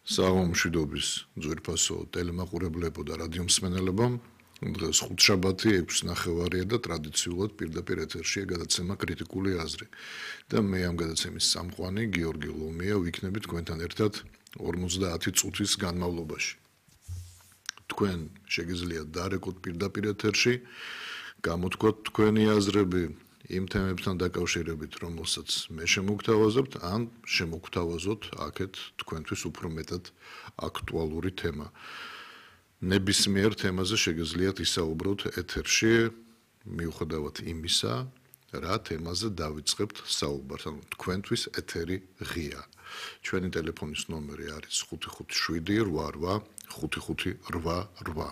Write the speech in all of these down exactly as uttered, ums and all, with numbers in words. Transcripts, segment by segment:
საღამომშვიდობის ძვირფასო ტელემაყურებლებო და რადიომსმენელებო, დღეს ხუთშაბათი ექვსი ნახევარია და ტრადიციულად პირდაპირ ეთერშია გადაცემა კრიტიკული აზრი. და მე ამ გადაცემის წამყვანი გიორგი ლომია ვიქნები თქვენთან ერთად ორმოცდაათი წუთის განმავლობაში. თქვენ შეგიძლიათ დარეკოთ პირდაპირ ეთერში, გამოთქვათ თქვენი აზრები იმ თემებთან დაკავშირებით, რომელსაც მე შემოგთავაზებთ, ან შემოგთავაზოთ აქეთ თქვენთვის უფრო მეტად აქტუალური თემა. ნებისმიერ თემაზე შეგიძლიათ ისაუბროთ ეთერში, მიუხედავად იმისა, რა თემაზე დავიწყებთ საუბარს, ანუ თქვენთვის ეთერი ღია. ჩვენი ტელეფონის ნომერი არის ხუთი ხუთი შვიდი რვა რვა ხუთი ხუთი რვა რვა.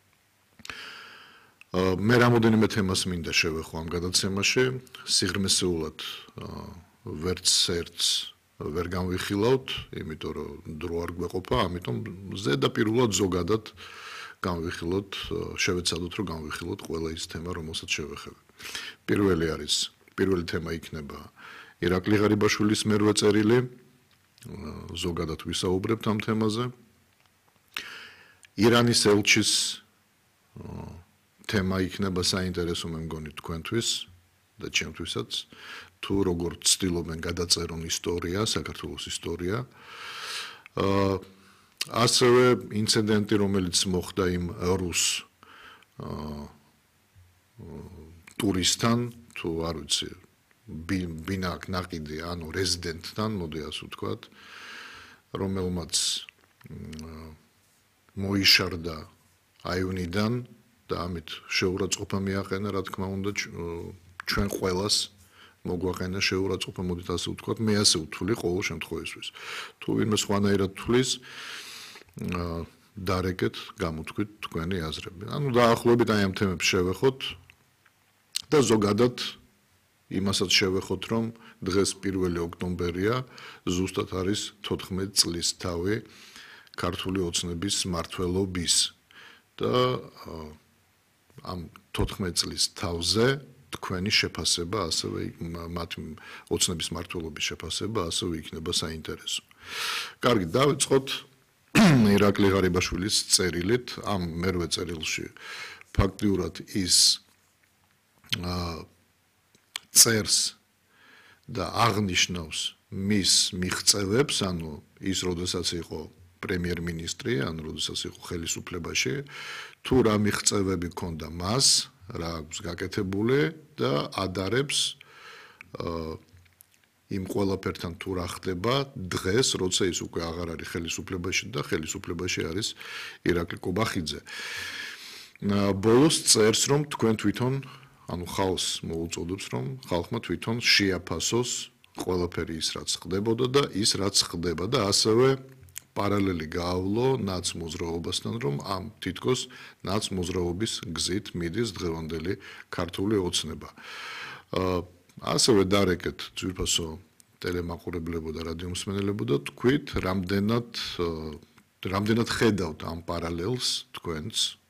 მე რამოდენიმე თემას მინდა შევეხო ამ გადაცემაში, სიღრმისეულად ვერც ერთს ვერ განვიხილავთ, იმიტომ რომ დრო არ გვეყოფა, ამიტომ ზედაპირულად ზოგადად განვიხილოთ, შევეცადოთ რომ განვიხილოთ ყველა ის თემა, რომელსაც შევეხები. პირველი არის, პირველი თემა იქნება ირაკლი ღარიბაშვილის მერვე წერილი, ზოგადად ვისაუბრებთ ამ თემაზე. ირანის ელჩის თემა იქნება საინტერესო მე მგონი თქვენთვის და ჩემთვისაც, თუ როგორ ცდილობენ გადაწერონ ისტორია, საქართველოს ისტორია. ასევე ინციდენტი, რომელიც მოხდა იმ რუს ტურისტთან, თუ არ ვიცი, ბინაკ ნაყიდი, ანუ რეზიდენტთან, მოდი ასე ვთქვათ, რომელმაც მოიშარდა აივნიდან და ამით შეურაცხყოფა მიაყენა, რა თქმა უნდა, ჩვენ ყველას მოგვაყენა შეურაცხყოფა, მოდით ასე ვთქვათ, მე ასე ვთვლი ყოველ შემთხვევაში. თუ ვინმე სხვანაირად თვლის, დარეკეთ, გამოთქვით თქვენი აზრები. ანუ დაახლოებით აი ამ თემებს შევეხოთ და ზოგადად იმასაც შევეხოთ, რომ დღეს პირველი ოქტომბერია, ზუსტად არის თოთხმეტი წლის თავი ქართული ოცნების მმართველობის და ამ თოთხმეტი წლის თავზე თქვენი შეფასება, ასევე მათი ოცნების მმართველობის შეფასება, ასევე იქნება საინტერესო. კარგი, დავიწყოთ ირაკლი ღარიბაშვილის წერილით, ამ მერვე წერილში ფაქტიურად ის წერს და აღნიშნავს მის მიღწევებს, ანუ ის როდესაც იყო პრემიერ-მინისტრი, ანუ როდესაც იყო ხელისუფლებაში, თუ რა მიღწევები ჰქონდა მას, რა აქვს გაკეთებული და ადარებს იმ ყველაფერთან თუ რა ხდება დღეს, როცა ის უკვე აღარ არის ხელისუფლებაში და ხელისუფლებაში არის ირაკლი კობახიძე. ბოლოს წერს, რომ თქვენ თვითონ, ანუ ხალხს მოუწოდებს, რომ ხალხმა თვითონ შეაფასოს ყველაფერი ის, რაც ხდებოდა და ის, რაც ხდება და ასევე პარალელი გაავლო ნაცმოძრაობასთან, რომ ამ თითქოს ნაცმოძრაობის გზით მიდის დღევანდელი ქართული ოცნება. ასევე დარეკეთ ძვირფასო ტელემაყურებლებო და რადიომსმენელებო და თქვით, რამდენად რამდენად ხედავთ ამ პარალელს თქვენც